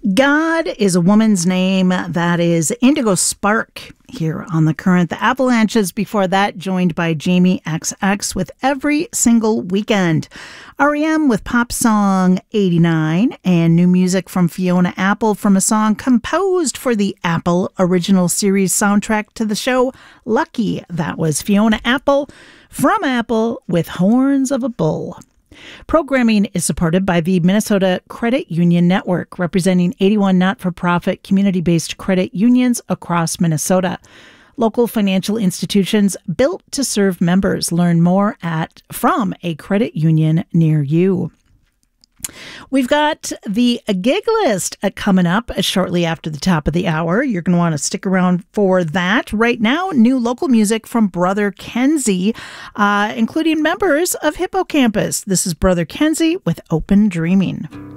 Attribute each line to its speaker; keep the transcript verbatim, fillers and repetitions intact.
Speaker 1: God is a woman's name. That is Indigo Spark here on The Current. The Avalanches before that, joined by Jamie X X with Every Single Weekend. R E M with pop song eighty-nine, and new music from Fiona Apple from a song composed for the Apple original series soundtrack to the show Lucky. That was Fiona Apple from Apple with Horns of a Bull. Programming is supported by the Minnesota Credit Union Network, representing eighty-one not-for-profit community-based credit unions across Minnesota. Local financial institutions built to serve members. Learn more at from a credit union near you. We've got the gig list coming up shortly after the top of the hour. You're going to want to stick around for that. Right now, new local music from Brother Kenzie, uh, including members of Hippocampus. This is Brother Kenzie with Open Dreaming.